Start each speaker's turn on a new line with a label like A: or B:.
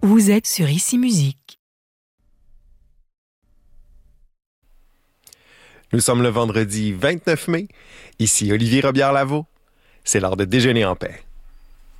A: Vous êtes sur Ici Musique.
B: Nous sommes le vendredi 29 mai. Ici Olivier Robillard-Lavaux. C'est l'heure de déjeuner en paix.